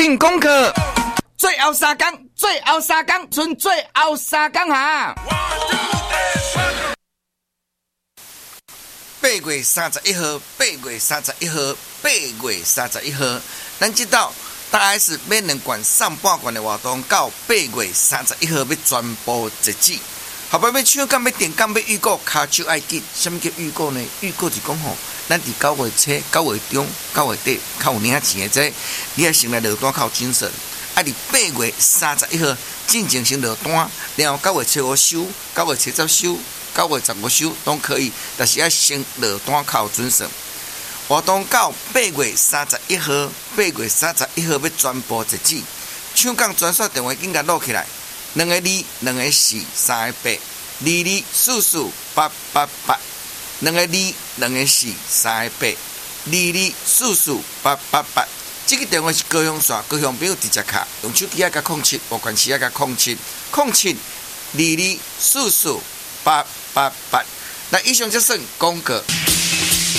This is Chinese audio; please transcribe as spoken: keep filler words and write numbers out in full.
定功课，最后三天，最后三天，剩最后三天哈。八月三十一号，八月三十一号，八月三十一号，咱知道大概是免两罐上半罐的活动，到八月三十一号要全部截止。后摆要抢干要电干要预购，骹手爱紧。什么叫预购呢？预购是讲吼，咱伫九月初、九月中、九月底较有领钱的这，你要先来落单较有精神。啊，伫八月三十一号进前先落单，然后九月初五收，九月初十收，九月十五收都可以，但是要先落单较有准绳。活动到八月三十一号，八月三十一号要全部截止。抢讲专线电话紧甲录起来。两个二，两个四，三个八，二二四四八八八，两个二，两个四，三个八，二二四四八八八。这个电话是高雄线，高雄朋友直接卡，用手机啊加控七，无关系啊加控七，控七二二四四八八八。那以上就算广告。